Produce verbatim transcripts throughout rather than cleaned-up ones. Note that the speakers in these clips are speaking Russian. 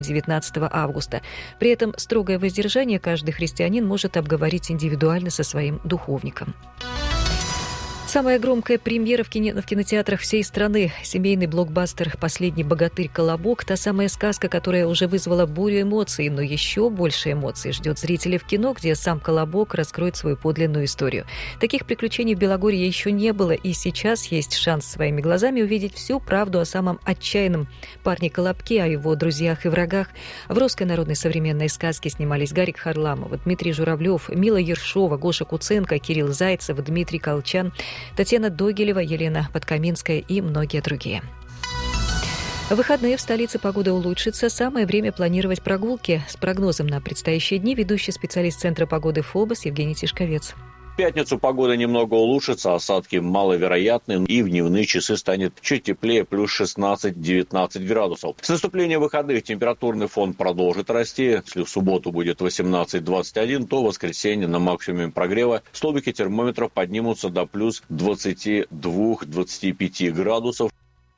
девятнадцатого августа. При этом строгое воздержание каждый христианин может обговорить индивидуально со своим духовником. Самая громкая премьера в, кино, в кинотеатрах всей страны. Семейный блокбастер «Последний богатырь Колобок» – та самая сказка, которая уже вызвала бурю эмоций, но еще больше эмоций ждет зрителей в кино, где сам Колобок раскроет свою подлинную историю. Таких приключений в Белогорье еще не было, и сейчас есть шанс своими глазами увидеть всю правду о самом отчаянном парне Колобке, о его друзьях и врагах. В русской народной современной сказке снимались Гарик Харламов, Дмитрий Журавлев, Мила Ершова, Гоша Куценко, Кирилл Зайцев, Дмитрий Колчан, Татьяна Догилева, Елена Подкаминская и многие другие. В выходные в столице погода улучшится. Самое время планировать прогулки. С прогнозом на предстоящие дни ведущий специалист Центра погоды ФОБОС Евгений Тишковец. В пятницу погода немного улучшится, осадки маловероятны, и в дневные часы станет чуть теплее, плюс шестнадцать-девятнадцать градусов. С наступлением выходных температурный фон продолжит расти. Если в субботу будет восемнадцать-двадцать один, то в воскресенье на максимуме прогрева столбики термометров поднимутся до плюс двадцати двух - двадцати пяти градусов.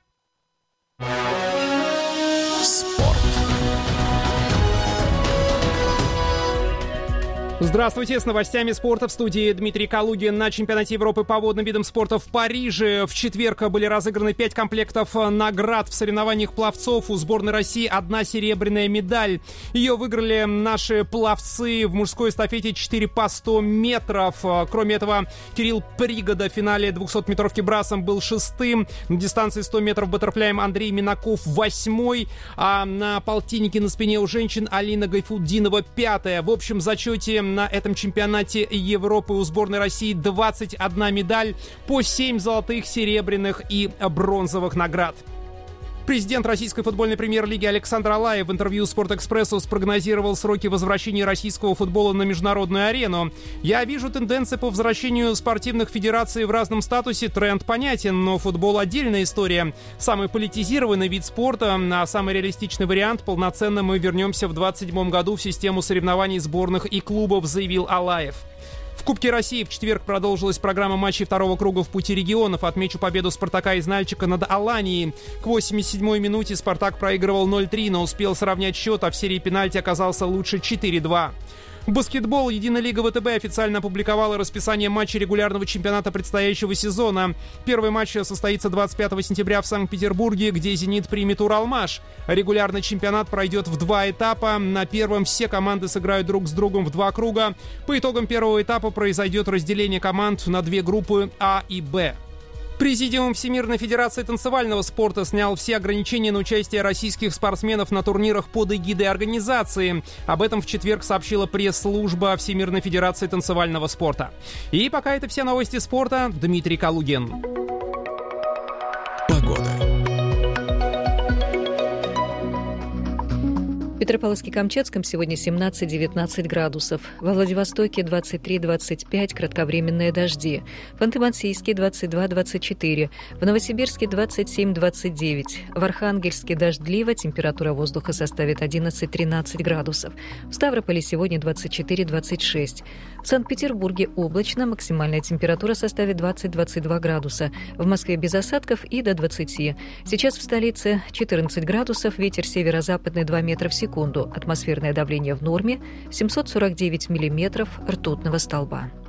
Здравствуйте, с новостями спорта в студии Дмитрий Калугин. На чемпионате Европы по водным видам спорта в Париже в четверг были разыграны пять комплектов наград в соревнованиях пловцов. У сборной России одна серебряная медаль. Ее выиграли наши пловцы в мужской эстафете четыре по сто метров. Кроме этого, Кирилл Пригода в финале двухсотметровки брасом был шестым. На дистанции сто метров баттерфляем Андрей Минаков восьмой. А на полтиннике на спине у женщин Алина Гайфуддинова пятая. В общем зачете на этом чемпионате Европы у сборной России двадцать одна медаль, по семь золотых, серебряных и бронзовых наград. Президент российской футбольной премьер-лиги Александр Алаев в интервью «Спортэкспрессу» спрогнозировал сроки возвращения российского футбола на международную арену. «Я вижу тенденции по возвращению спортивных федераций в разном статусе. Тренд понятен, но футбол — отдельная история. Самый политизированный вид спорта, а самый реалистичный вариант — полноценно мы вернемся в двадцать седьмом году в систему соревнований сборных и клубов», заявил Алаев. В Кубке России в четверг продолжилась программа матчей второго круга в пути регионов. Отмечу победу «Спартака» из Нальчика над Аланией. К восемьдесят седьмой минуте «Спартак» проигрывал ноль три, но успел сравнять счет, а в серии пенальти оказался лучше четыре два. Баскетбол. Единая лига ВТБ официально опубликовала расписание матчей регулярного чемпионата предстоящего сезона. Первый матч состоится двадцать пятого сентября в Санкт-Петербурге, где «Зенит» примет «Уралмаш». Регулярный чемпионат пройдет в два этапа. На первом все команды сыграют друг с другом в два круга. По итогам первого этапа произойдет разделение команд на две группы А и Б. Президиум Всемирной Федерации танцевального спорта снял все ограничения на участие российских спортсменов на турнирах под эгидой организации. Об этом в четверг сообщила пресс-служба Всемирной Федерации танцевального спорта. И пока это все новости спорта. Дмитрий Калугин. Погода. В Петропавловске-Камчатском сегодня семнадцать-девятнадцать градусов. Во Владивостоке двадцать три - двадцать пять, кратковременные дожди. В Ханты-Мансийске двадцать два - двадцать четыре. В Новосибирске двадцать семь - двадцать девять. В Архангельске дождливо, температура воздуха составит одиннадцать - тринадцать градусов. В Ставрополе сегодня двадцать четыре - двадцать шесть. В Санкт-Петербурге облачно, максимальная температура составит двадцать - двадцать два градуса. В Москве без осадков и до двадцати. Сейчас в столице четырнадцать градусов, ветер северо-западный два метра в секунду. Атмосферное давление в норме семьсот сорок девять миллиметров ртутного столба.